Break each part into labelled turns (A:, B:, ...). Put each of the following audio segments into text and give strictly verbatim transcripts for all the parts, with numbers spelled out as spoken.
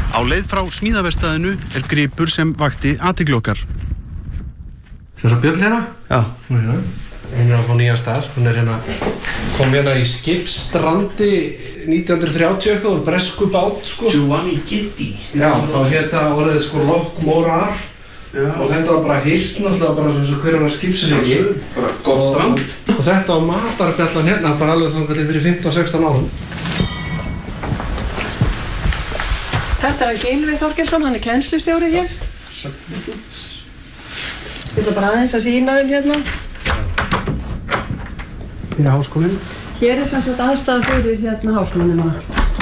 A: Á leið frá smíðaverkstæðinu er gripur sem vakti athygli okkar.
B: Sér það bjöll hérna?
A: Já.
B: Já. Hún er að fá nýjan stað, hún er hérna, kom hérna í Skipsstrandi nítján hundruð þrjátíu eitthvað úr bresku bát, sko.
C: Giovanni Gitti.
B: Já, þá hérna orðið sko Loch Morar og þetta var bara hirt náttúrulega bara eins og hver var skipsins ekki.
C: Bara gott strand.
B: Og, og þetta á matarbjallan hérna bara alveg þangað til fyrir fimmtán sextán árum.
D: Þetta er Gylfi Þorgeirsson, hann er kennslustjóri hér. Ég ætla bara aðeins að sýna þeim hérna.
B: Hér er háskólinn.
D: Hér er sem sagt aðstæða fyrir hérna háskólanum.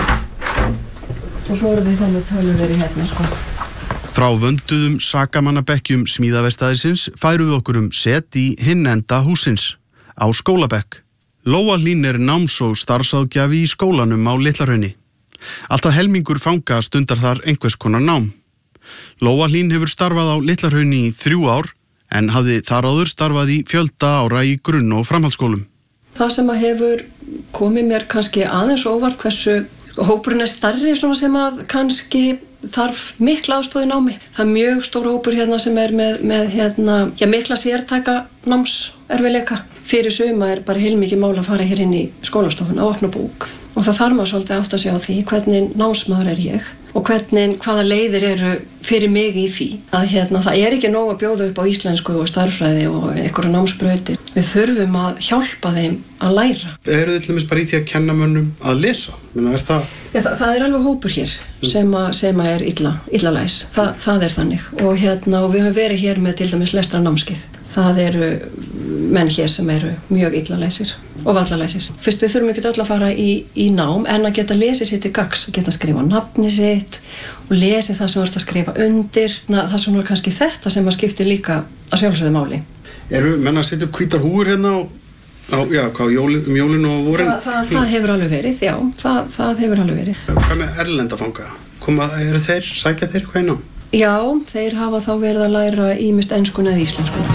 D: Og svo erum við þannig töluveri hérna, sko.
A: Frá vönduðum sakamannabekkjum smíðaverkstæðisins færum við okkur um set í hinn enda hússins, á skólabekk. Lóa Hlín er náms- og starfsráðgjafi í skólanum á Litla-Hrauni. Alltaf helmingur fanga stundar þar einhvers konar nám. Lóa Hlín hefur starfað á Litla-Hrauni í þrjú ár, en hafði þar áður starfað í fjölda ára í grunn- og framhaldsskólum.
D: Það sem að hefur komið mér kannski aðeins óvart hversu hópurinn er stærri svona sem að kannski þarf mikla aðstoð í námi. Það er mjög stór hópur hérna sem er með, með hérna, já, mikla sértæka námserfiðleika. Fyrir suma er bara heilmikið mál að fara hér inn í skólastofuna og opna bók. Og það þarf maður svolítið átt að sjá því hvernig námsmaður er ég og hvernig, hvaða leiðir eru fyrir mig í því. Að hérna, það er ekki nóg að bjóða upp á íslensku og starffræði og einhverja námsbrautir. Við þurfum að hjálpa þeim að læra.
A: Eru þið til dæmis bara í því að kenna mönnum að lesa? Menna, er það...
D: Já, það, það er alveg hópur hér sem, að, sem að er illa, illa læs. Þa, það er þannig. Og, hérna, og við höfum verið hér með til dæmis lestrarnámskeið. Það eru menn hér sem eru mjög illa læsir og vallalæsir. Fyrst við þurfum ekki öll að fara í, í nám en að geta lesið sér til gagns, að geta skrifa nafni sitt og lesið það sem þú ert að skrifa undir. Það er svona kannski þetta sem að skiptir líka að sjálfsögðu máli.
A: Eru menn að setja upp hvítar húfur hérna á, á já, hvað, jólin, um jólinu og vorin?
D: Það, það, það hefur alveg verið, já, það, það hefur alveg verið.
A: Hvað með erlenda fanga? Koma, eru þeir, sækja þeir hvað inn á?
D: Já, þeir hafa þá verið að læra ýmist enskuna eða íslenskuna.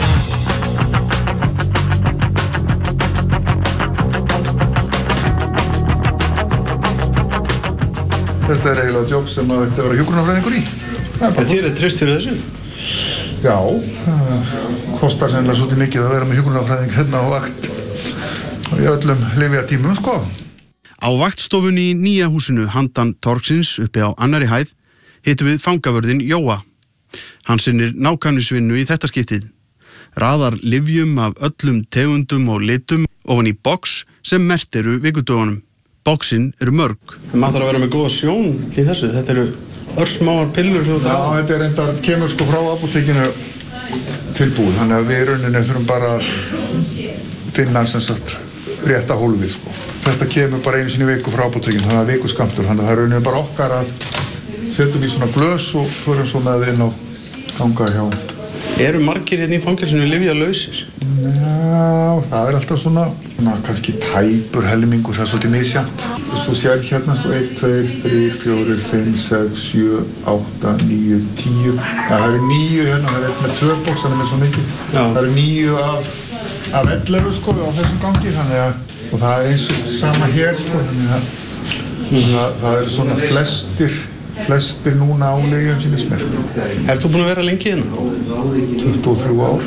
E: Þetta er eiginlega jobb sem að þetta vera hjúkrunarfræðingur í.
A: Þetta þér er treyst fyrir þessu?
E: Já, það kostar sennilega svolítið mikið að vera með hjúkrunarfræðing hérna á vakt í öllum lyfjatímum, sko.
A: Á vaktstofunni í nýja húsinu handan Torgsins uppi á annarri hæð hittum við fangavörðin Jóa. Hann sinnir nákvæmnisvinnu í þetta skiptið. Raðar lyfjum af öllum tegundum og litum ofan í box sem merkt eru vikudögunum. Boxin eru mörg. Maður þarf að vera með góða sjón í þessu. Þetta eru örsmáar pillur.
E: Já, þetta er reyndar, kemur sko frá apótekinu tilbúið. Þannig að við í rauninni þurfum bara að finna sem sagt rétta hólfið, sko. Þetta kemur bara einu sinni í viku frá apótekinu, þannig að vikuskammtur. Þannig að það er rauninni bara okkar að setjum í svona glös og förum svo með inn á ganga hjá.
A: Eru margir hérna í fangelsinu lyfjalausir?
E: Já, það er alltaf svona, svona kannski tæpur helmingur, það er svolítið misjafnt. Svo sér hérna sko einn, tveir, þrír, fjórir, fimm, sex, sjö, átta, níu, tíu. Ja, það eru níu hérna, það er einn með tvö box, þannig með svo mikið. Já. Það eru níu af, af ellefu sko á þessum gangi, þannig að, og það er eins og sama hér sko, þannig að mm. það, það eru svona flestir, flestir núna á lyfjum sem er smerk.
A: Ert þú búin að vera lengi hérna?
E: tuttugu og þrjú ár.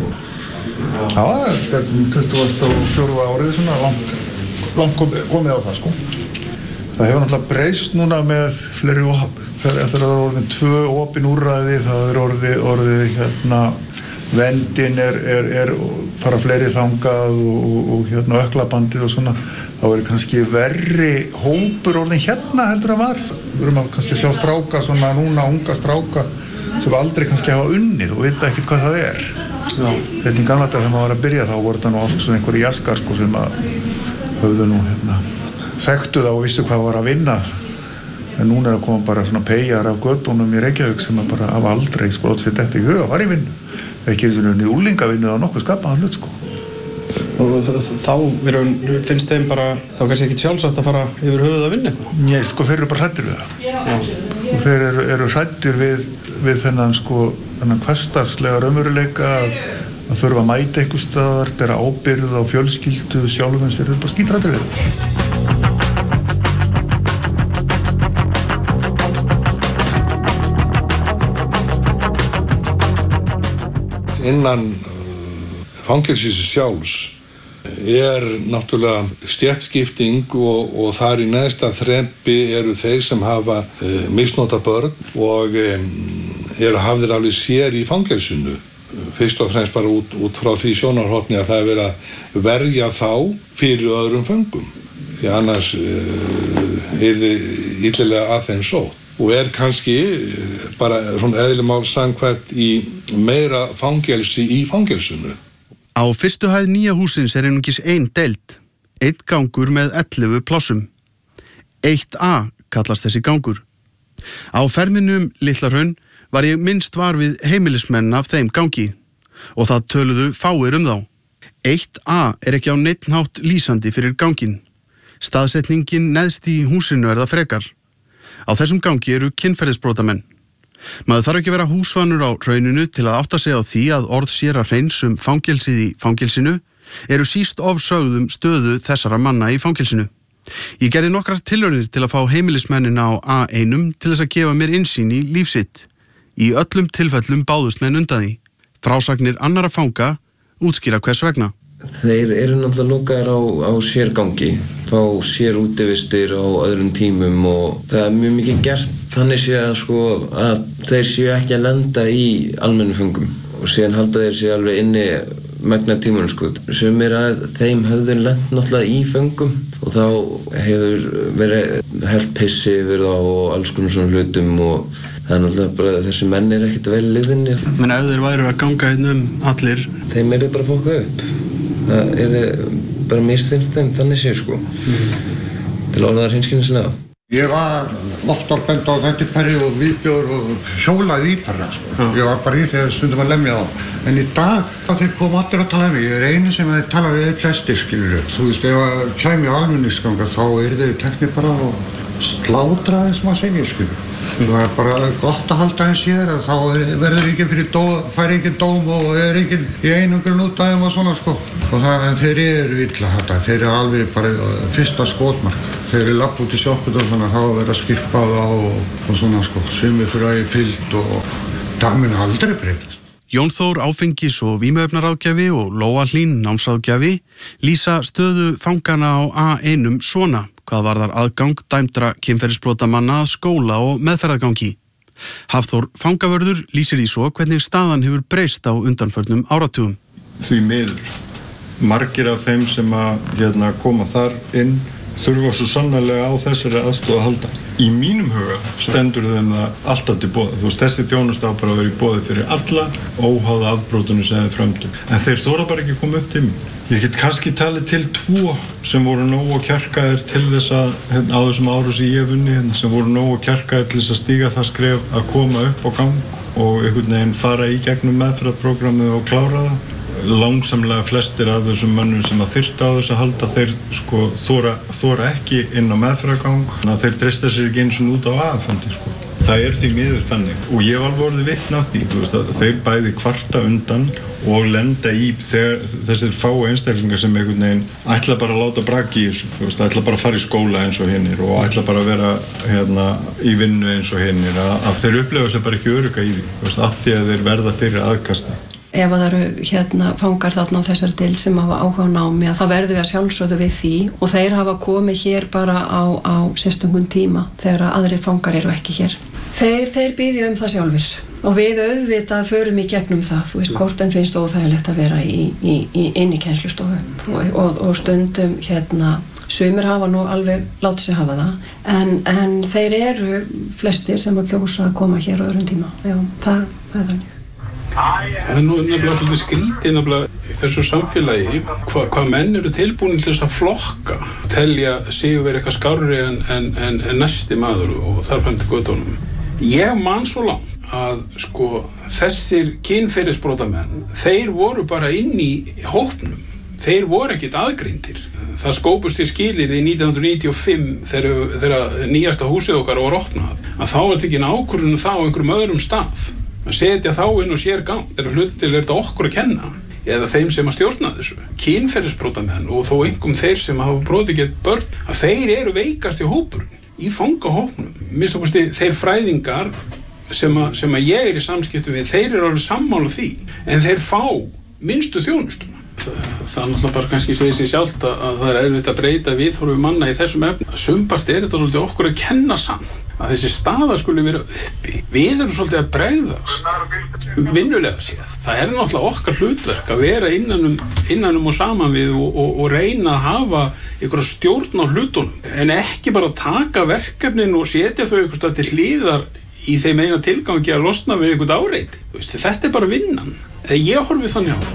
E: Já, þetta er tuttugasta og fjórða árið svona langt, langt komið, komið á það sko. Það hefur náttúrulega breyst núna með fleiri op, þegar það er orðin tvö opin úrræði, það er orðið, orðið hérna, vendin er, er, er fara fleiri þangað og, og, og hérna öklabandið og svona. Þá er kannski verri hópur orðin hérna heldur en var. Við erum að kannski sjá stráka svona núna, unga stráka sem aldrei kannski hafa unnið og vita ekkert hvað það er. Já. Þetta í gamla dag þegar maður var að byrja þá voru þetta nú oft svona einhverjir jaskar sko sem að höfðu nú hérna þekktu það og vissu hvað var að vinna. En núna er að koma bara svona peyjar af götunum í Reykjavík sem að bara hafa aldrei sko látt fyrir þetta í huga var í vinnu. Ekki eins og niður úlingavinnu á nokkuð skapaðan hlut sko.
A: Og þá verum, finnst þeim bara, þá kannski ekki sjálfsagt að fara yfir höfuð að vinna eitthvað?
E: Nei, sko þeir eru bara hræddir við það. Já. Og þeir eru, eru hræddir við, við þennan sko, þennan hversdagslega raunveruleika að, að þurfa að mæta einhvers staðar, bera ábyrgð á fjölskyldu, sjálfum þeir eru bara skítræddir við það.
F: innan fangelsisins sjálfs er náttúrulega stéttskipting og, og þar í neðsta þrepi eru þeir sem hafa uh, misnota börn og um, eru hafðir alveg sér í fangelsinu. Fyrst og fremst bara út, út frá því sjónarhorni að það er verið að verja þá fyrir öðrum föngum. Því annars uh, er þið illilega að þeim sótt. Og er kannski bara svona eðli mál samkvæmt í meira fangelsi í fangelsinu.
A: Á fyrstu hæð nýja húsins er einungis ein deild, einn gangur með ellefu plássum. eitt A kallast þessi gangur. Á ferminum Litla-Hraun var ég minnst var við heimilismenn af þeim gangi og það töluðu fáir um þá. eitt A er ekki á neinn hátt lýsandi fyrir gangin. Staðsetningin neðst í húsinu er það frekar. Á þessum gangi eru kynferðisbrotamenn. Maður þarf ekki að vera húsvanur á Hrauninu til að átta sig á því að orð séra Hreins um fangelsið í fangelsinu eru síst ofsögðum stöðu þessara manna í fangelsinu. Ég gerði nokkrar tilraunir til að fá heimilismennin á A eins til þess að gefa mér innsýn í líf sitt. Í öllum tilfellum báðust menn undan því. Frásagnir annara fanga útskýra hvers vegna.
G: Þeir eru náttúrulega lokaðir á, á sérgangi, fá sér útivistir á öðrum tímum og það er mjög mikið gert þannig sé að, sko, að þeir séu ekki að lenda í almennum föngum og síðan halda þeir sér alveg inni megna tímunum, sko. Sem er að þeim höfðu lent náttúrulega í föngum og þá hefur verið hellt pissi yfir þá og alls konar svona hlutum og það er náttúrulega bara að þessi menn er ekkert vel liðinir.
A: Men ef þeir væru að ganga inn um allir?
G: Þeim er þið bara að fóka upp. Það er bara misþyrmt þeim, þannig séu, sko. Mm. Til orðaðar hinskilnislega.
E: Ég var oft að benda á þetta perri og viðbjóður og hjólaði í perra, sko. Ja. Ég var bara í þegar stundum að lemja þá. En í dag, þeir koma allir að tala um mig. Ég er einu sem þeir tala við flestir, skilur. Þú veist, ef að kæmi á almenningsganga, þá er þeir teknir bara og slátra þess maður segir, skilur. Það er bara gott að halda eins hér, þá verður enginn fyrir dó, fær enginn dóm og er enginn í einangrun út af þeim og svona, sko. Og það, þeir eru illa þetta, þeir eru alveg bara fyrsta skotmark. Þeir eru lapp út í sjopput og svona, þá verður að skippa á það og, og svona, sko. Sumir fyrir að ég fyllt og það mun aldrei breytast.
A: Jón Þór áfengis- og vímuefnaráðgjafi og Lóa Hlín námsráðgjafi lýsa stöðu fangana á A eins svona, hvað varðar aðgang dæmdra kynferðisbrotamanna að skóla og meðferðargangi. Hafþór fangavörður lýsir því svo hvernig staðan hefur breyst á undanförnum áratugum.
H: Því miður. Margir af þeim sem að hérna, koma þar inn þurfa svo sannarlega á þessari aðstoð að halda. Í mínum huga stendur þeim það alltaf til boði. Þú veist, þessi þjónusta á bara að vera í boði fyrir alla, óháða afbrotunum sem þeir frömdu. En þeir þora bara ekki að koma upp til mig. Ég get kannski talið til tvo sem voru nógu kjarkaðir til þess að, hérna, á þessum árum sem ég hef vunni, hérna, sem voru nógu kjarkaðir til þess að stíga það skref að koma upp á gang og einhvern veginn fara í gegnum meðferðarprogrammið og klára það. Langsamlega flestir af þessum mönnum sem að þyrftu á þess að halda þeir sko þora, þora ekki inn á meðferðargang þannig að þeir treysta sér ekki eins og út á aðfandi, sko. Það er því miður þannig og ég hef alveg orðið vitni af því, þú veist, að þeir bæði kvarta undan og lenda í þegar, þessir fáu einstaklingar sem einhvern veginn ætla bara að láta braki í þessu, þú veist, ætla bara að fara í skóla eins og hinnir og ætla bara að vera hérna í vinnu eins og hinnir, að, að þeir upplifa sér bara ekki örugga í því, þú veist, af því að þeir verða fyrir aðkasta.
D: Ef það eru hérna fangar þarna á þessari deild sem hafa áhuga á námi að það verður við að sjálfsögðu við því og þeir hafa komið hér bara á, á sérstökum tíma þegar aðrir fangar eru ekki hér. Þeir, þeir biðja um það sjálfur og við auðvitað förum í gegnum það, þú veist, hvort þeim finnst óþægilegt að vera í, í, í inn í kennslustofu og, og, og stundum hérna, sumir hafa nú alveg látið sig hafa það en, en þeir eru flestir sem að kjósa að koma hér á öðrum tíma, já, það, það er þannig.
I: Það er nú nefnilega svolítið skrítið nefnilega í þessu samfélagi hvað hva menn eru tilbúin til þess að flokka, telja sig verið eitthvað skárri en, en, en, en næsti maður og þar fram til götunum. Ég man svo langt að sko þessir kynferðisbrotamenn, þeir voru bara inn í hópnum, þeir voru ekkert aðgreindir. Það skópust til skilyrði í nítján hundruð níutíu og fimm þegar, þegar nýjasta húsið okkar var opnað, að þá var tekin ákvörðun þá á einhverjum öðrum stað. Að setja þá inn og sér gang, er hluti til er þetta okkur að kenna, eða þeim sem að stjórna þessu. Kynferðisbrotamenn og þó einhverjum þeir sem hafa brotið gegn börn, að þeir eru veikast í hópurinn, í fangahópnum. Minnst okkur þeir fræðingar sem, a, sem að ég er í samskiptum við, þeir eru alveg sammála því, en þeir fá minnstu þjónustuna. Það er náttúrulega bara kannski segir sig sjálft að, að það er erfitt að breyta viðhorfi manna í þessum efnum. Sumpart er þetta svolítið okkur að kenna samt að þessi staða skuli vera uppi. Við erum svolítið að bregðast vinnulega séð. Það er náttúrulega okkar hlutverk að vera innanum, innanum og saman við og, og, og reyna að hafa ykkur stjórn á hlutunum. En ekki bara taka verkefnin og setja þau ykkur stað til hliðar í þeim eina tilgangi að losna við ykkur áreiti. Veist, þetta er bara vinnan. Eða ég horfi þannig á.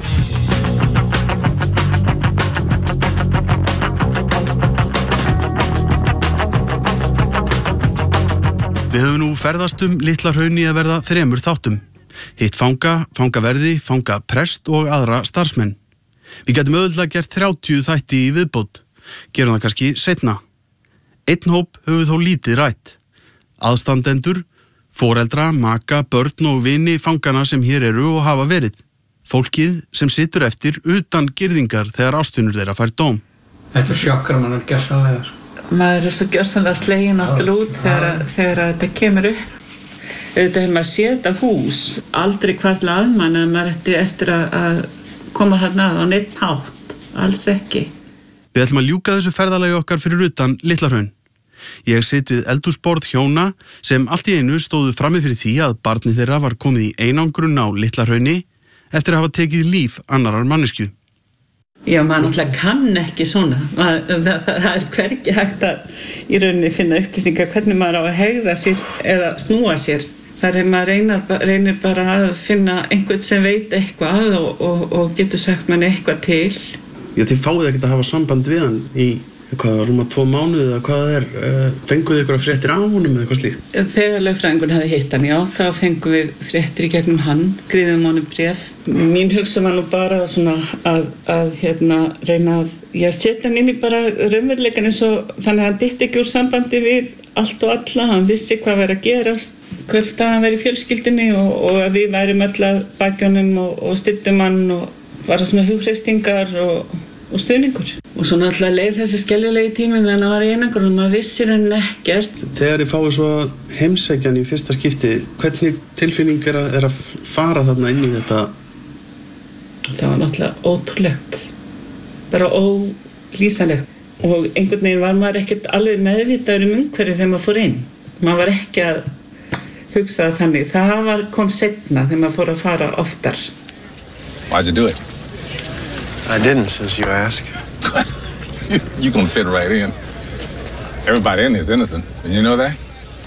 A: Við höfum nú ferðast um Litla-Hraun í að verða þremur þáttum. Hitt fanga, fangaverði, fangaprest og aðra starfsmenn. Við getum auðvitað gert þrjátíu þætti í viðbót. Gerum það kannski seinna. Einn hóp höfum við þó lítið rætt. Aðstandendur, foreldra, maka, börn og vini fangana sem hér eru og hafa verið. Fólkið sem situr eftir utan girðingar þegar ástvinur þeirra fær dóm.
J: Þetta sjokkar mann er gjörsamlega, sko.
K: Maður er svo gjörsamlega sleginn náttúrulega út þegar, þegar þetta kemur upp. Auðvitað hefur maður séð þetta hús, aldrei hvarfla að mann að maður ætti eftir að, að koma þarna að á neitt hátt, alls ekki.
A: Við ætlum að ljúka þessu ferðalagi okkar fyrir utan Litla-Hraun. Ég sit við eldhúsborð hjóna sem allt í einu stóðu frammi fyrir því að barnið þeirra var komið í einangrun á Litla-Hrauni eftir að hafa tekið líf annarar manneskju.
K: Já, maður náttúrulega kann ekki svona. Maður, það, það er hvergi hægt að í rauninni finna upplýsingar hvernig maður á að hegða sér eða snúa sér. Þar er maður reynar, reynir bara að finna einhvern sem veit eitthvað og, og, og getur sagt manni eitthvað til.
A: Já, þið fáið ekkert að hafa samband við hann í hvað, rúma tvo mánuði eða hvað það er. Fenguð þið ykkur fréttir á honum eða eitthvað slíkt?
K: Þegar lögfræðingurinn hefði hitt hann, já, þá fengum við fréttir í gegnum hann, skrifum honum bréf. Mín hugsa var nú bara svona að, að hérna, reyna að ég setja hann inn í bara raunveruleikann eins og þannig að hann dytti ekki úr sambandi við allt og alla, hann vissi hvað væri að gerast, hver staðan væri í fjölskyldunni og, og að við værum öll að baki honum og, og styddum hann og bara svona hugreistingar og, og stuðningur. Og svo náttúrulega leið þessi skelfilegi tími meðan hann var í einangrun og maður vissir hann ekkert.
A: Þegar þið fáið svo heimsækjan í fyrsta skipti, hvernig tilfinning er að, er að fara þarna inn í þetta?
K: Það var náttúrulega ótrúlegt, bara ólýsanlegt og einhvern veginn var maður ekkert alveg meðvitaður um umhverfið þegar maður fór inn. Maður var ekki að hugsa þannig. Það var, kom seinna þegar maður fór að fara oftar.
L: Why'd you do it?
M: I didn't, since you asked.
L: You gonna fit right in. Everybody in here is innocent. And you know that?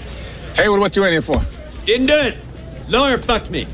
L: Hey, what you in here for?
J: Didn't do it. Lawyer fucked me.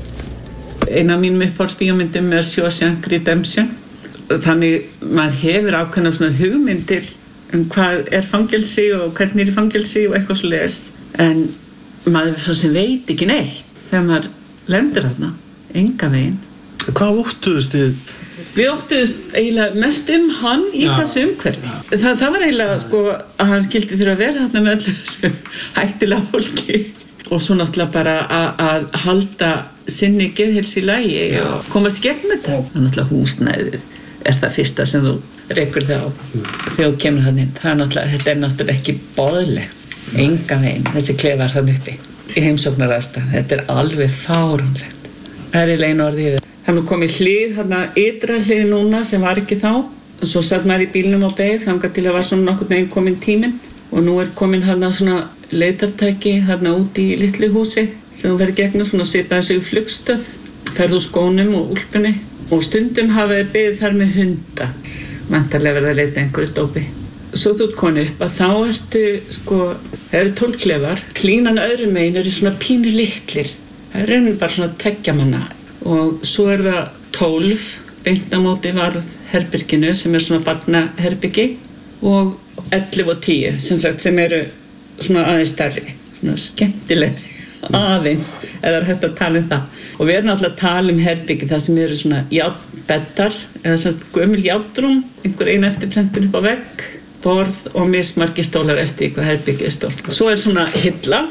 K: Ein af mínum uppáhaldsbíómyndum er Shawshank Redemption. Þannig maður hefur ákveðna svona hugmyndir um hvað er fangelsi og hvernig er fangelsi og eitthvað svoleiðis. En maður svo sem veit ekki neitt þegar maður lendir þarna, enga veginn.
A: Hvað óttuðust þið?
K: Við óttuðust eiginlega mest um hann í Já. Þessu umhverfi. Það, það var eiginlega sko að hann skildi þurfa að vera þarna með öllu þessu hættulega fólki. Og svo náttúrulega bara að, að halda sinni geðheilsu í lagi Já. Og komast í gegnum þetta. Það er náttúrulega húsnæðið er það fyrsta sem þú rekur þig á þegar þú kemur hann inn. Það er náttúrulega, þetta er náttúrulega ekki boðlegt. Enga veginn, þessi klefar hann uppi í heimsóknaraðstæð. Þetta er alveg fáránlegt. Það er eiginlega einu orðið. Það er nú komið hlið, þarna ytra hlið núna sem var ekki þá. Og svo satt maður í bílnum og beið þangað til að var svona nokkurn veginn kominn tíminn. Og nú er komin þarna svona leitartæki þarna út í litlu húsi sem þú verður gegnum svona svipaði sig í flugstöð. Ferðu úr skónum og úlpunni. Og stundum hafa þeir beðið þar með hunda. Væntanlega verða að leita einhverju dópi. Svo þú ert konu upp að þá ertu, sko, það eru tólf klefar. Klínan öðrum megin eru svona pínu litlir. Það er raunin bara svona tveggja manna. Og svo er það tólf beint á móti varð herberginu sem er svona barnaherbyggi og ellefu og tíu sem sagt sem eru svona aðeins stærri, svona skemmtilegri aðeins eða er hægt að tala um það. Og við erum alltaf að tala um herbyggi það sem eru svona járnbeddar eða sem sagt gömul járnrúm, einhver einu eftirprentun upp á vegg, borð og mismargir stólar eftir hvað herbyggi er stórt. Svo er svona hilla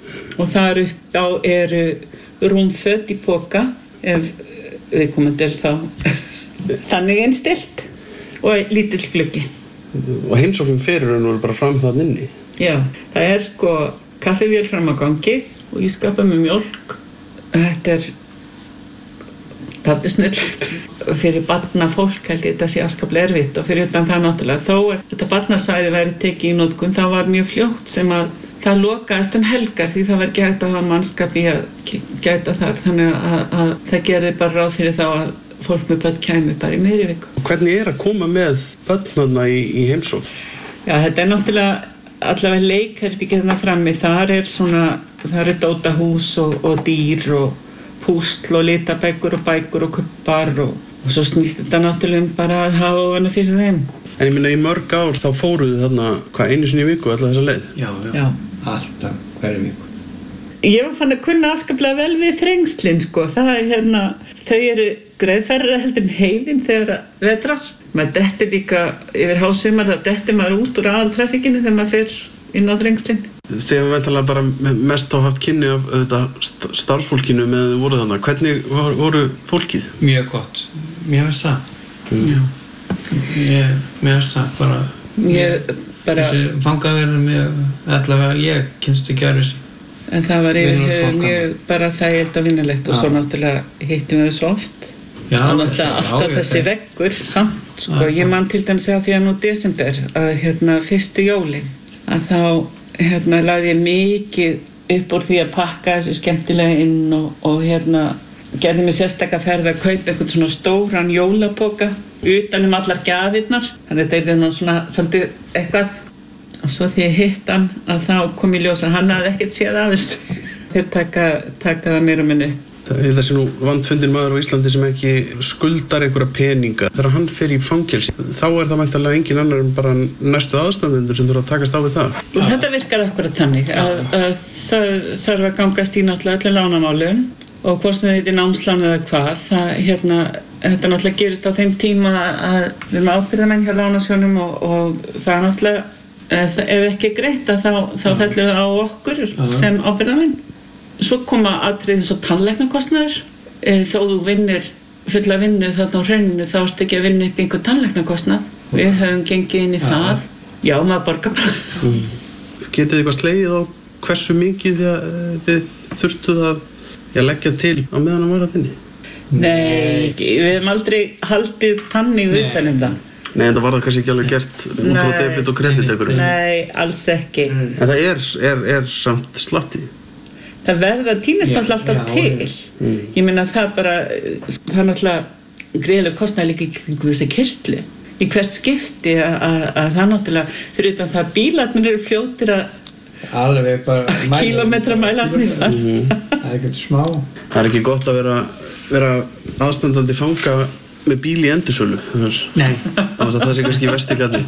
K: og þar upp á eru rúmföt í poka ef viðkomandi er þá þannig einstilt og lítill gluggi.
A: Og heimsóknin fyrir hann voru bara fram það inni?
K: Já, það er sko kaffivél fram á gangi og ísskapa með mjólk. Þetta er það er snillegt. Fyrir barnafólk held ég þetta sé afskaplega erfitt og fyrir utan það náttúrulega. Þó er þetta barnasvæði væri tekið í notkun, þá var mjög fljótt sem að það lokaðist um helgar því það var ekki hægt að hafa mannskap í að gæta þar. Þannig að, að það gerði bara ráð fyrir þá að fólk með börn kæmi bara í miðri viku.
A: Hvernig er að koma með börnarna í, í heimsókn?
K: Já, þetta er náttúrulega allavega leikherbergið þarna frammi. Þar er svona, þar er dótahús og, og dýr og púsl og litabækur og bækur og kubbar og, og svo snýst þetta náttúrulega um bara að hafa hana fyrir þeim.
A: En ég minna í mörg ár þá fóruðu þarna hvað einu sinni í viku alla þessa leið?
J: Já, já,
K: já.
J: Alltaf hverju viku.
K: Ég var fann að kunna afskaplega vel við þrengslin sko. Það er hérna, þau eru greiðfærri heldur en heiðin þegar vetrar. Maður dettur líka yfir hásumar, það dettur maður út úr aðaltrafikkinni þegar maður fer inn á þrengslin.
A: Þegar við væntanlega bara mest á haft kynni af auðvitað starfsfólkinu með voru þarna. Hvernig var, voru fólkið?
J: Mjög gott. Mér finnst það.
A: Mm.
J: Já. Ég, mér finnst það bara...
K: Ég bara...
J: Þessi fangaverðum, allavega ég kynst ekki að þessi.
K: En það var yfir mjög bara þægilt og vinnulegt og svo náttúrulega hittum við þau svo oft. Já, og náttúrulega alltaf þessi veggur samt, sko. Ég man til dæmis að því að nú desember, að hérna fyrstu jólin, að þá hérna lagði ég mikið upp úr því að pakka þessu skemmtilega inn og, og hérna gerði mér sérstaka ferð að kaupa einhvern svona stóran jólapoka utan um allar gjafirnar. Þannig að þetta er nú svona svolítið eitthvað. Og svo því ég hitt hann að þá kom í ljós að hann hafði ekkert séð af þessu. Þeir taka, taka það mér og minni.
A: Það er þessi nú vandfundin maður á Íslandi sem ekki skuldar einhverja peninga. Þegar hann fer í fangelsi, þá er það væntanlega engin annar en bara næstu aðstandendur sem þurfa að takast á við það.
K: Og þetta virkar akkurat þannig að, að það þarf að gangast í náttúrulega öllum lánamálum og hvort sem þetta er námslán eða hvað. Það, hérna, þetta náttúrulega gerist á þeim tíma að við erum ábyrgðarmenn hjá lánasjónum og, og það er náttúrulega ef ekki greitt þá, þá fellur það á okkur sem ábyrgðarmenn. Svo koma atriði svo tannlæknakostnaður. Þó þú vinnir fulla vinnu þarna á hrauninu þá ertu ekki að vinna upp einhver tannlæknakostnað. Við höfum gengið inn í það. Já, maður borgar bara.
A: Mm. Getið þið eitthvað slegið á hversu mikið þið þurftuð að já, leggja til á meðan að vara þinni?
K: Nei, við hefum aldrei haldið þannig utan um það.
A: Nei, en það var það kannski ekki alveg gert út frá debit og kredit einhverju.
K: Nei, alls ekki.
A: En það er, er, er samt slatti.
K: Það verða týnist alltaf alltaf til. Mm. Ég meina það bara, það er náttúrulega greiðlega kostnaði líka í kringum þessi kyrstlu. Í hvert skipti að, að, að það náttúrulega, fyrir utan það bílarnir eru fljótir að
J: alveg bara
K: kílómetra mælarnir þar.
A: Mm.
J: Það er ekkert smá.
A: Það er ekki gott að vera, vera aðstandandi fanga með bíl í endursölu.
J: Nei.
A: Það það sé kannski versti galli.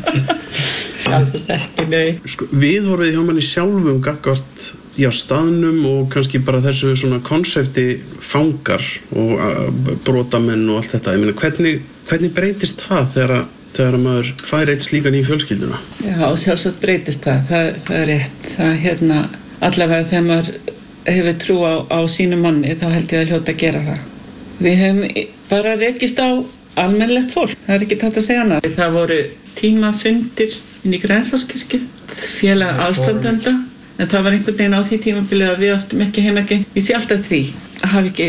K: Alveg ekki, nei.
A: Sko, viðhorfið hjá manni sjálfum gagnvart já, staðnum og kannski bara þessu svona konsepti fangar og brotamenn og allt þetta. Ég meina, hvernig, hvernig breytist það þegar, þegar maður fær eitt slíkan í fjölskylduna? Já,
K: sjálfsagt breytist það. Það, það er rétt. Það hérna, allavega þegar maður hefur trú á, á sínu manni, þá held ég að hljóta að gera það. Við hefum bara rekist á almennilegt fólk. Það er ekki tætt að segja annað. Það voru tímafundir inn í Grensáskirkju, félag aðstandenda, en það var einhvern veginn á því tímabilið að við áttum ekki heim ekki. Ég sé alltaf því að hafa ekki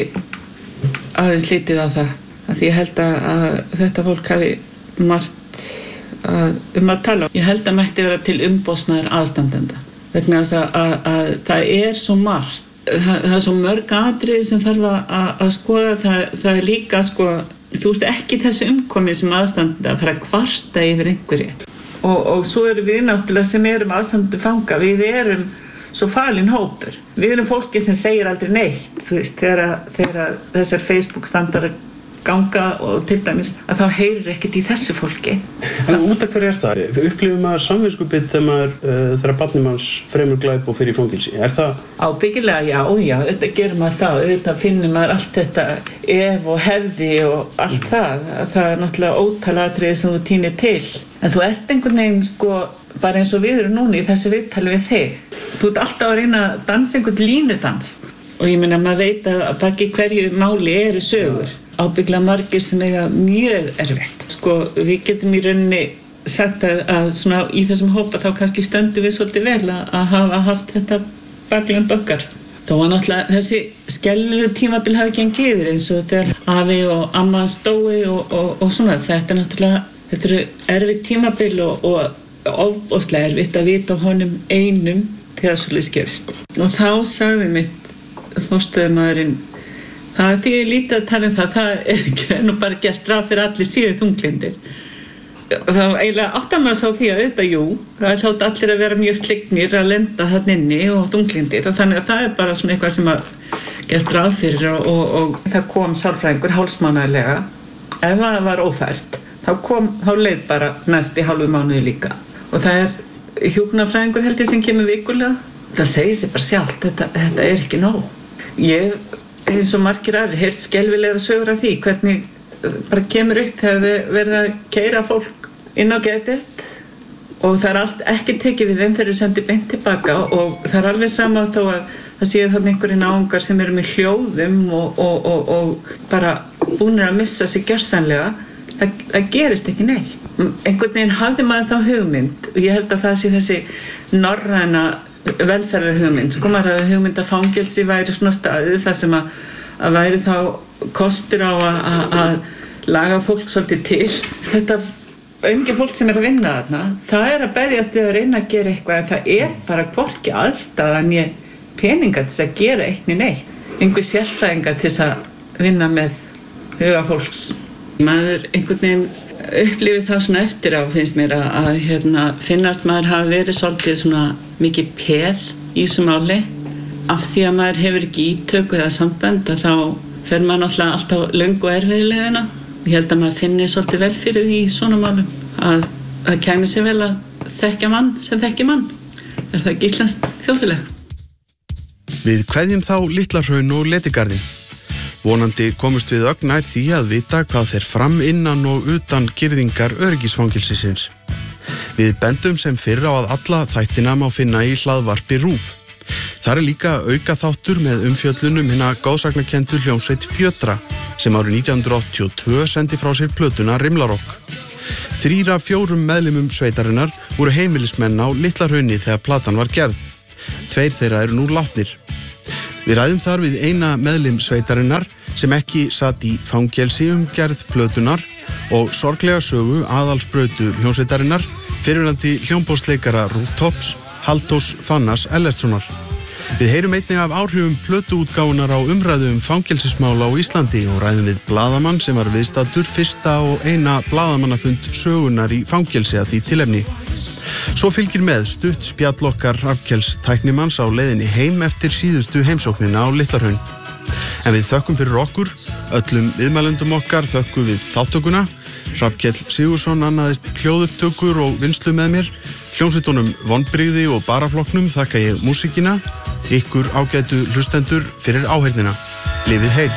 K: aðeins litið á það. Að því ég held að, að þetta fólk hafi margt að, um að tala. Ég held að mætti vera til umboðsmaður aðstandenda. Vegna þess að, að, að það er svo margt. Það, það er svo mörg atriði sem þarf að, að skoða. Það, það er líka sko, þú ert ekki þessu umkomið sem aðstandandi að fara að kvarta yfir einhverju. Og, og svo erum við náttúrulega sem erum aðstandandi fanga, við erum svo falin hópur. Við erum fólki sem segir aldrei neitt, þú veist, þegar, þegar þessar Facebook standar ganga og til dæmis að þá heyrir ekkert í þessu fólki.
A: En út af hverju er það? Upplifir maður samviskubit þegar maður uh, þegar barnið manns fremur glæp og fyrir í fangelsi? Er það?
K: Ábyggilega, já, já, auðvitað gerir maður það, auðvitað finnir maður allt þetta ef og hefði og allt það. Það er náttúrulega ótal atriði sem þú tínir til. En þú ert einhvern veginn, sko, bara eins og við erum núna í þessu viðtali við þig. Þú ert alltaf að reyna að dansa einhvern línudans. Og ég meina, maður veit að baki hverju máli eru sögur. Ábyggilega margir sem eiga mjög erfitt. Sko, við getum í rauninni sagt að, að svona í þessum hópa þá kannski stöndum við svolítið vel að, að hafa haft þetta bakland okkar. Þó að náttúrulega þessi skelfilegu tímabil hafi gengið yfir eins og þegar afi og amma stói og, og, og svona. Þetta er náttúrulega, þetta eru erfitt tímabil og, og ofboðslega erfitt að vita á honum einum þegar svoleiðis gerist. Og þá sagði mitt forstöðumaðurinn, það er því ég lítið að tala um það, það er ekki nú bara gert ráð fyrir allir síðu þunglyndir. Þá eiginlega áttar maður sá því að auðvitað, jú, það hljóta allir að vera mjög slygnir að lenda þarna inni og þunglyndir og þannig að það er bara svona eitthvað sem að gert ráð fyrir og, og, og það kom sálfræðingur hálfsmánaðarlega. Ef það var ófært, þá kom, þá leið bara næst í hálfu mánuði líka. Og það er hjúkrunarfræðingur held ég sem kemur vikulega. Það segir sig bara sjálft, þetta, þetta er ekki nóg. Ég, eins og margir aðrir, heyrt skelfilega sögur af því hvernig bara kemur upp þegar þið verða að keyra fólk inn á geðdeild og það er allt ekki tekið við þeim þegar þau sendir beint tilbaka og það er alveg sama þó að það séu þarna einhverjir náungar sem eru með hljóðum og, og, og, og bara búnir að missa sig gjörsamlega. Það, það gerist ekki neitt. Einhvern veginn hafði maður þá hugmynd og ég held að það sé þessi norræna velferðarhugmynd. Sko maður hafði hugmynd að fangelsi væri svona staðið þar sem að, að væri þá kostur á að laga fólk svolítið til. Þetta auðvitað fólk sem er að vinna þarna, það er að berjast við að reyna að gera eitthvað en það er bara hvorki aðstæðan ég peninga til þess að gera eitt né neitt. Einhver sérfræðingar til þess að vinna með huga fólks. Maður einhvern veginn upplifir það svona eftir á finnst mér að, að hérna, finnast maður hafa verið svolítið svona mikið peð í þessu máli af því að maður hefur ekki ítöku eða sambönd að þá fer maður náttúrulega alltaf löng og erfiðilegina. Ég held að maður finni svolítið vel fyrir því í svona málum að það kæmi sér vel að þekkja mann sem þekkja mann. Er það ekki íslenskt þjóðfélag?
A: Við kveðjum þá Litlahraun og Letigarðinn. Vonandi komust við ögn nær því að vita hvað fer fram innan og utan girðingar öryggisfangelsisins. Við bendum sem fyrr á að alla þættina má finna í hlaðvarpi RÚV. Þar er líka auka þáttur með umfjöllunum hinna góðsagnakenndu hljómsveit Fjötra sem árið nítján hundruð áttatíu og tvö sendi frá sér plötuna Rimlarokk. Þrír af fjórum meðlimum sveitarinnar voru heimilismenn á Litlahrauni þegar platan var gerð. Tveir þeirra eru nú látnir. Við ræðum þar við eina meðlim sveitarinnar sem ekki satt í fangelsi um gerð plötunar og sorglega sögu aðalsbrautu hljómsveitarinnar fyrrverandi hljómborðsleikara Rooftops Halldórs Fannars Ellertssonar. Við heyrum einnig af áhrifum plötuútgáfunar á umræðu um fangelsismála á Íslandi og ræðum við blaðamann sem var viðstaddur fyrsta og eina blaðamannafund sögunar í fangelsi að því tilefni. Svo fylgir með stutt spjall okkar Hrafnkels tæknimanns á leiðinni heim eftir síðustu heimsóknina á Litlahraun. En við þökkum fyrir okkur, öllum viðmælendum okkar þökkum við þáttökuna. Hrafnkell Sigurðsson annaðist hljóðupptökur og vinnslu með mér. Hljómsveitunum Vonbrigði og Baraflokknum þakka ég músíkina, ykkur ágætu hlustendur fyrir áheyrnina. Lifið heil!